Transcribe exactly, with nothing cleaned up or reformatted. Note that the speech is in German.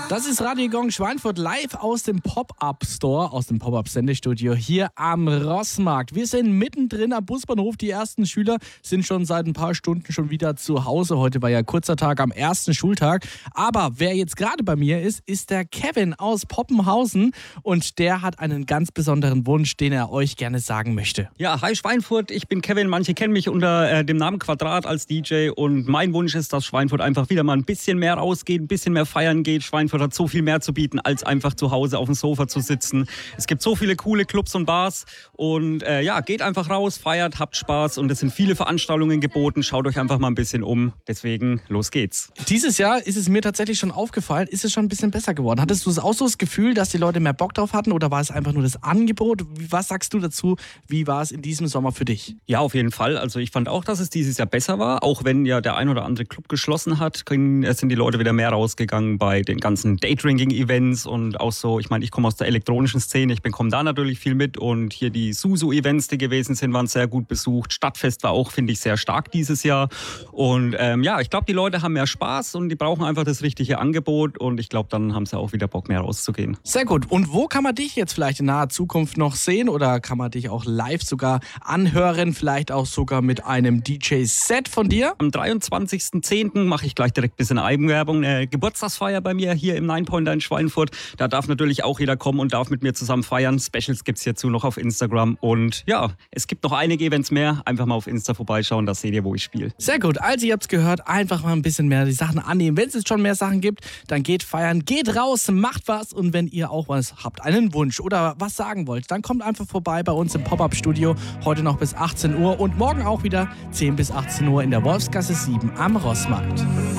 Das ist Radio Gong Schweinfurt live aus dem Pop-Up-Store, aus dem Pop-Up-Sendestudio hier am Rossmarkt. Wir sind mittendrin am Busbahnhof. Die ersten Schüler sind schon seit ein paar Stunden schon wieder zu Hause. Heute war ja kurzer Tag am ersten Schultag. Aber wer jetzt gerade bei mir ist, ist der Kevin aus Poppenhausen. Und der hat einen ganz besonderen Wunsch, den er euch gerne sagen möchte. Ja, hi Schweinfurt, ich bin Kevin. Manche kennen mich unter äh, dem Namen Quadrat als D J. Und mein Wunsch ist, dass Schweinfurt einfach wieder mal ein bisschen mehr rausgeht, ein bisschen mehr feiern geht. Schweinfurt hat so viel mehr zu bieten, als einfach zu Hause auf dem Sofa zu sitzen. Es gibt so viele coole Clubs und Bars und äh, ja, geht einfach raus, feiert, habt Spaß und es sind viele Veranstaltungen geboten. Schaut euch einfach mal ein bisschen um. Deswegen, los geht's. Dieses Jahr ist es mir tatsächlich schon aufgefallen, ist es schon ein bisschen besser geworden. Hattest du auch so das Gefühl, dass die Leute mehr Bock drauf hatten oder war es einfach nur das Angebot? Was sagst du dazu? Wie war es in diesem Sommer für dich? Ja, auf jeden Fall. Also ich fand auch, dass es dieses Jahr besser war. Auch wenn ja der ein oder andere Club geschlossen hat, sind die Leute wieder mehr rausgegangen bei den ganzen Daydrinking-Events und auch so, ich meine, ich komme aus der elektronischen Szene, ich bekomme da natürlich viel mit und hier die Susu-Events, die gewesen sind, waren sehr gut besucht. Stadtfest war auch, finde ich, sehr stark dieses Jahr und ähm, ja, ich glaube, die Leute haben mehr Spaß und die brauchen einfach das richtige Angebot und ich glaube, dann haben sie auch wieder Bock, mehr rauszugehen. Sehr gut. Und wo kann man dich jetzt vielleicht in naher Zukunft noch sehen oder kann man dich auch live sogar anhören, vielleicht auch sogar mit einem D J-Set von dir? Am dreiundzwanzigsten zehnten mache ich gleich direkt ein bisschen Eigenwerbung, eine Geburtstagsfeier bei mir hier im Nine Pointer in Schweinfurt. Da darf natürlich auch jeder kommen und darf mit mir zusammen feiern. Specials gibt es hierzu noch auf Instagram. Und ja, es gibt noch einige Events mehr. Einfach mal auf Insta vorbeischauen, da seht ihr, wo ich spiele. Sehr gut. Also ihr habt es gehört, einfach mal ein bisschen mehr die Sachen annehmen. Wenn es jetzt schon mehr Sachen gibt, dann geht feiern, geht raus, macht was. Und wenn ihr auch was habt, einen Wunsch oder was sagen wollt, dann kommt einfach vorbei bei uns im Pop-Up-Studio. Heute noch bis achtzehn Uhr und morgen auch wieder zehn bis achtzehn Uhr in der Wolfsgasse sieben am Rossmarkt.